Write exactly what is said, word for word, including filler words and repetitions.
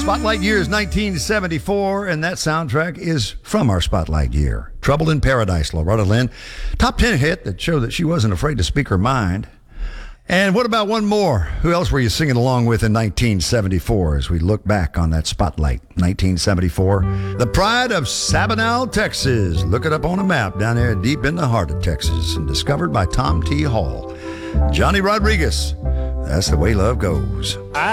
Spotlight year is nineteen seventy-four, and that soundtrack is from our Spotlight year. Trouble in Paradise, Loretta Lynn. Top ten hit that showed that she wasn't afraid to speak her mind. And what about one more? Who else were you singing along with in nineteen seventy-four as we look back on that Spotlight? nineteen seventy-four, the pride of Sabinal, Texas. Look it up on a map down there deep in the heart of Texas and discovered by Tom T. Hall. Johnny Rodriguez. That's the way love goes.